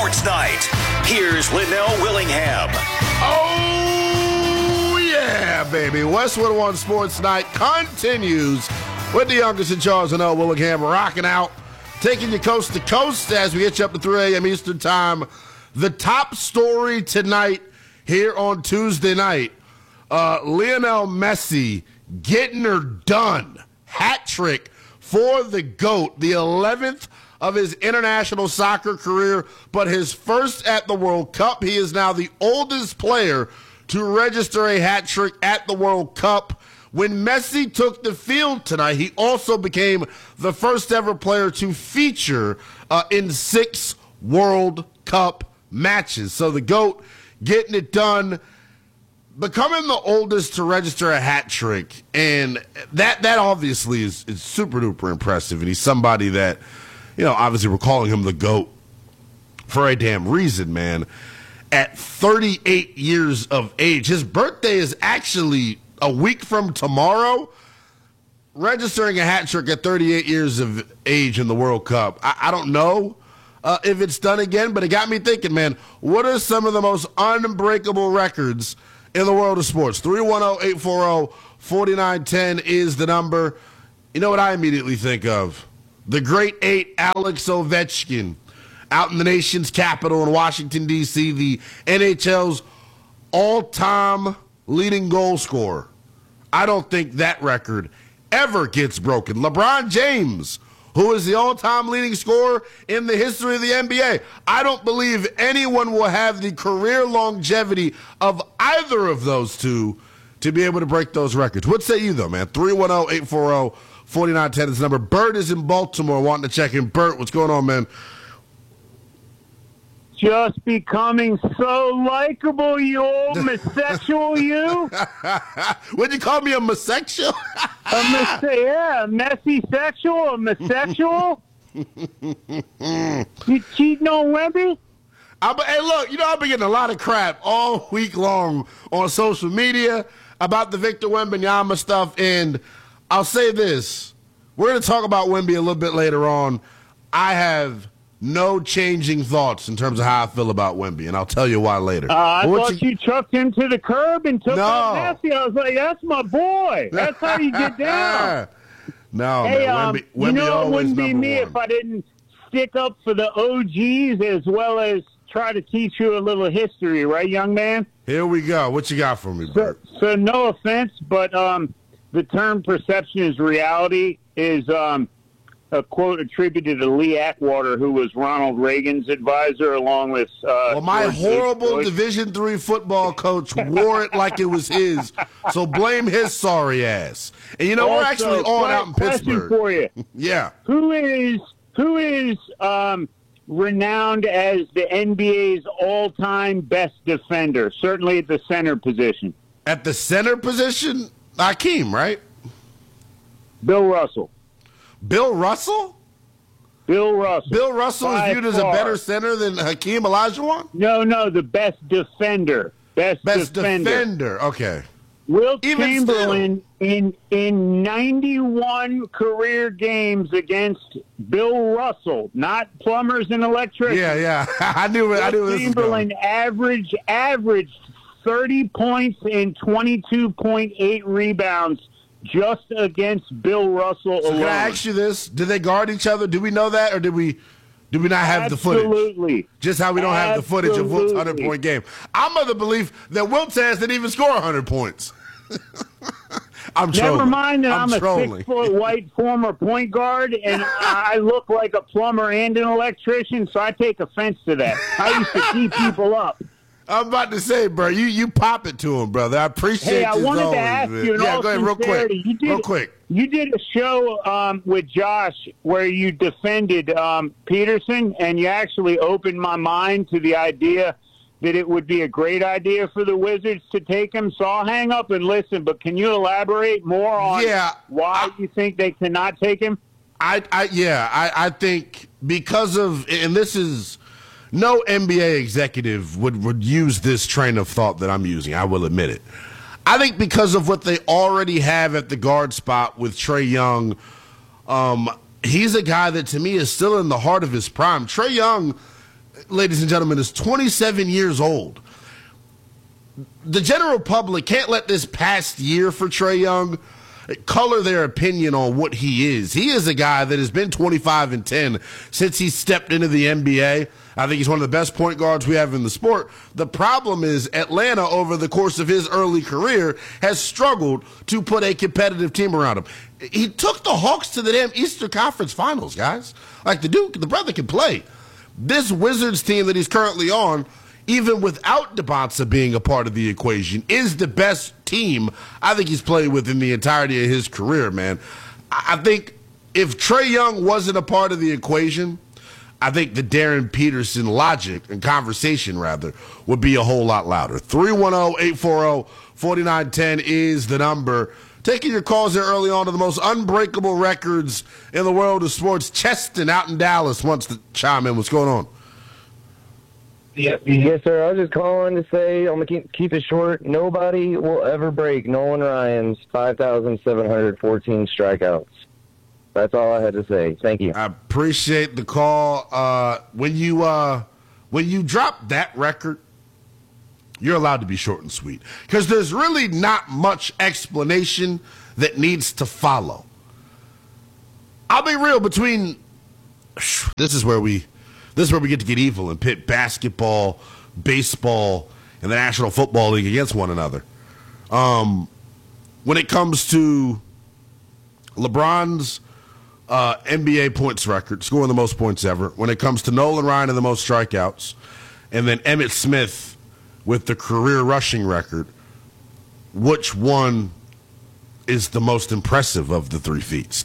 Sports Night. Here's Linnell Willingham. Oh, yeah, baby. Westwood One Sports Night continues with the youngest in Charles, Linnell Willingham, rocking out, taking you coast to coast as we get you up to 3 a.m. Eastern Time. The top story tonight here on Tuesday night, Lionel Messi getting her done. Hat trick for the GOAT, the 11th of his international soccer career, but his first at the World Cup. He is now the oldest player to register a hat trick at the World Cup. When Messi took the field tonight, he also became the first ever player to feature in 6 World Cup matches. So the GOAT getting it done, becoming the oldest to register a hat trick, and that obviously is super duper impressive. And he's somebody that, you know, obviously we're calling him the GOAT for a damn reason, man. At 38 years of age, his birthday is actually a week from tomorrow. Registering a hat trick at 38 years of age in the World Cup, I don't know if it's done again, but it got me thinking, man, what are some of the most unbreakable records in the world of sports? 310-840-4910 is the number. You know what I immediately think of? The great 8, Alex Ovechkin, out in the nation's capital in Washington, D.C., the NHL's all-time leading goal scorer. I don't think that record ever gets broken. LeBron James, who is the all-time leading scorer in the history of the NBA. I don't believe anyone will have the career longevity of either of those two to be able to break those records. What say you, though, man? 310-840-4910 is the number. Bert is in Baltimore wanting to check in. Bert, what's going on, man? Just becoming so likable, you old misexual, you. What'd you call me, a misexual? Messy sexual, a misexual. You cheating on Wemby? Hey, look, you know, I've been getting a lot of crap all week long on social media about the Victor Wembanyama stuff, and I'll say this. We're going to talk about Wemby a little bit later on. I have no changing thoughts in terms of how I feel about Wemby, and I'll tell you why later. I thought you chucked him to the curb and took off Messi. I was like, that's my boy. That's how you get down. No, hey, man. Wemby you know, it wouldn't be me one. if I didn't stick up for the OGs as well as try to teach you a little history, right, young man? Here we go. What you got for me, Bert? So no offense, but the term perception is reality is a quote attributed to Lee Atwater, who was Ronald Reagan's advisor, along with my George horrible Bush. Division III football coach wore it like it was his, so blame his sorry ass. And you know, we're actually on out in Pittsburgh. For you. Yeah. Who is renowned as the NBA's all-time best defender, certainly at the center position? At the center position, Hakeem, right? Bill Russell. Bill Russell? Bill Russell. Bill Russell is viewed as a better center than Hakeem Olajuwon? No, the best defender. Best defender. Okay. Wilt Chamberlain in 91 career games against Bill Russell, not plumbers and electricians. Yeah. I knew it. Wilt Chamberlain averaged 30 points and 22.8 rebounds just against Bill Russell alone. Can I ask you this? Did they guard each other? Do we know that, or did we not have the footage? Absolutely. Just how we don't have the footage of Wilt's 100-point game. I'm of the belief that Wilt says didn't even score 100 points. I'm trolling. Never mind that I'm a trolling. 6-foot white former point guard, and I look like a plumber and an electrician, so I take offense to that. I used to keep people up. I'm about to say, bro, you pop it to him, brother. I appreciate it. Hey, I wanted to ask you, in all sincerity, real quick. You did a show with Josh where you defended Peterson, and you actually opened my mind to the idea that it would be a great idea for the Wizards to take him. So I'll hang up and listen, but can you elaborate more on why you think they cannot take him? I think because of, and this is, no NBA executive would use this train of thought that I'm using, I will admit it. I think because of what they already have at the guard spot with Trae Young, he's a guy that to me is still in the heart of his prime. Trae Young ladies and gentlemen, is 27 years old. The general public can't let this past year for Trae Young color their opinion on what he is. He is a guy that has been 25-10 since he stepped into the NBA. I think he's one of the best point guards we have in the sport. The problem is Atlanta, over the course of his early career, has struggled to put a competitive team around him. He took the Hawks to the damn Eastern Conference Finals, guys. Like the brother can play. This Wizards team that he's currently on, even without DeBonsa being a part of the equation, is the best team I think he's played with in the entirety of his career, man. I think if Trae Young wasn't a part of the equation, I think the Darren Peterson logic and conversation, rather, would be a whole lot louder. 310-840-4910 is the number. Taking your calls there early on to the most unbreakable records in the world of sports. Cheston out in Dallas wants to chime in. What's going on? Yes, sir. I was just calling to say, I'm going to keep it short. Nobody will ever break Nolan Ryan's 5,714 strikeouts. That's all I had to say. Thank you. I appreciate the call. When you drop that record, you're allowed to be short and sweet because there's really not much explanation that needs to follow. I'll be real. This is where we get to get evil and pit basketball, baseball, and the National Football League against one another. When it comes to LeBron's NBA points record, scoring the most points ever, when it comes to Nolan Ryan and the most strikeouts, and then Emmitt Smith with the career rushing record, which one is the most impressive of the three feats?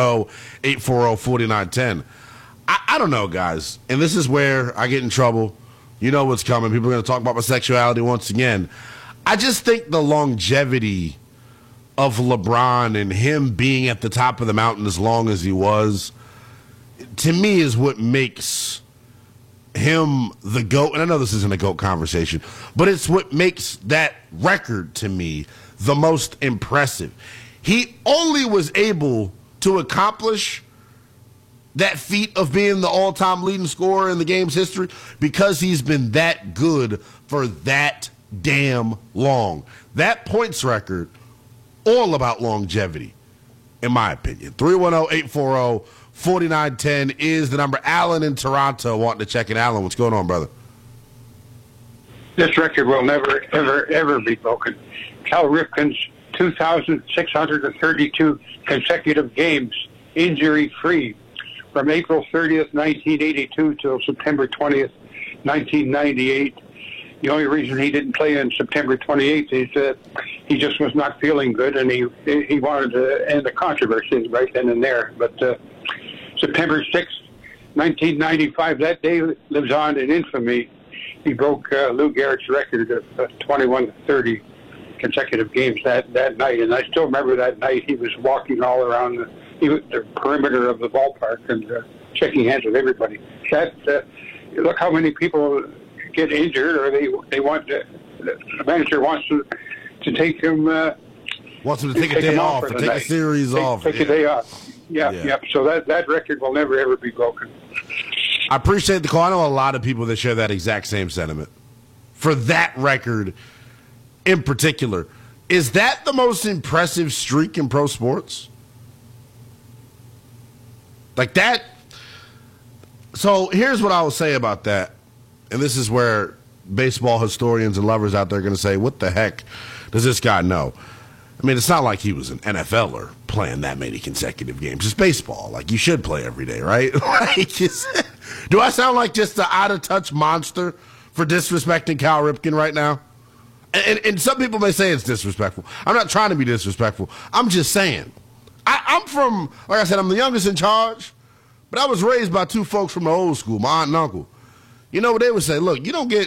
310-840-4910. I don't know, guys, and this is where I get in trouble. You know what's coming. People are going to talk about my sexuality once again. I just think the longevity of LeBron and him being at the top of the mountain as long as he was, to me, is what makes him the GOAT. And I know this isn't a GOAT conversation, but it's what makes that record, to me, the most impressive. He only was able to accomplish that feat of being the all-time leading scorer in the game's history because he's been that good for that damn long. That points record, all about longevity, in my opinion. 310-840-4910 is the number. Alan in Toronto wanting to check in. Alan, what's going on, brother? This record will never, ever, ever be broken. Cal Ripken's 2,632 consecutive games injury-free from April 30th, 1982 till September 20th, 1998. The only reason he didn't play on September 28th is that he just was not feeling good, and he wanted to end the controversy right then and there. But September 6th, 1995, that day lives on in infamy. He broke Lou Gehrig's record of 21-30 consecutive games that night. And I still remember that night he was walking all around the perimeter of the ballpark and shaking hands with everybody. Look how many people get injured, or they want the manager wants to take him. Wants him to take a day off, or take a series off. Take a day off. Yeah. So that record will never, ever be broken. I appreciate the call. I know a lot of people that share that exact same sentiment. For that record in particular, is that the most impressive streak in pro sports? Like that? So here's what I will say about that. And this is where baseball historians and lovers out there are going to say, what the heck does this guy know? I mean, it's not like he was an NFLer playing that many consecutive games. It's baseball. Like, you should play every day, right? Do I sound like just an out-of-touch monster for disrespecting Cal Ripken right now? And some people may say it's disrespectful. I'm not trying to be disrespectful. I'm just saying. I'm from, like I said, I'm the youngest in charge, but I was raised by two folks from the old school, my aunt and uncle. You know what they would say? Look, you don't get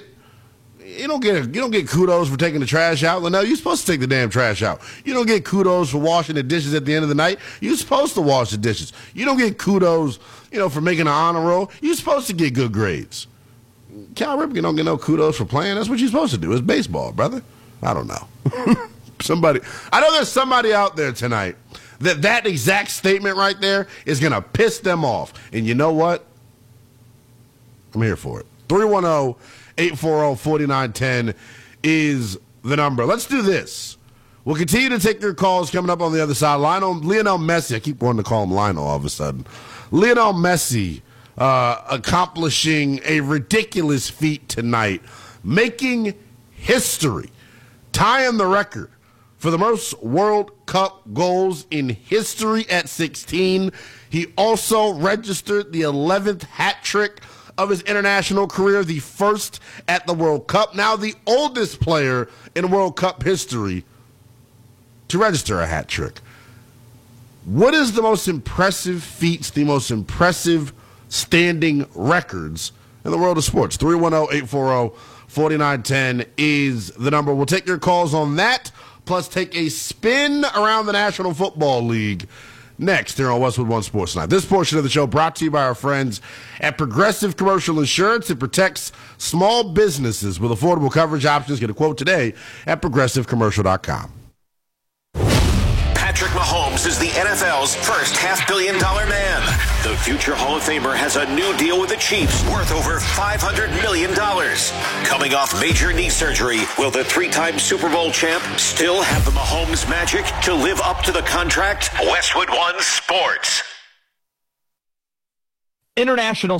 kudos for taking the trash out. Linnell, you're supposed to take the damn trash out. You don't get kudos for washing the dishes at the end of the night. You're supposed to wash the dishes. You don't get kudos, for making an honor roll. You're supposed to get good grades. Cal Ripken don't get no kudos for playing. That's what you're supposed to do. It's baseball, brother. I don't know. I know there's somebody out there tonight that exact statement right there is going to piss them off. And you know what? I'm here for it. 310-840-4910 is the number. Let's do this. We'll continue to take your calls coming up on the other side. Lionel Messi, I keep wanting to call him Lionel all of a sudden. Lionel Messi accomplishing a ridiculous feat tonight, making history, tying the record for the most World Cup goals in history at 16. He also registered the 11th hat trick of his international career, the first at the World Cup. Now the oldest player in World Cup history to register a hat trick. What is the most impressive feats, the most impressive standing records in the world of sports? 310-840-4910 is the number. We'll take your calls on that, plus take a spin around the National Football League next here on Westwood One Sports Night. This portion of the show brought to you by our friends at Progressive Commercial Insurance. It protects small businesses with affordable coverage options. Get a quote today at progressivecommercial.com. Patrick Mahomes is the NFL's first $500 million man. The future Hall of Famer has a new deal with the Chiefs worth over $500 million. Coming off major knee surgery, will the three-time Super Bowl champ still have the Mahomes magic to live up to the contract? Westwood One Sports. International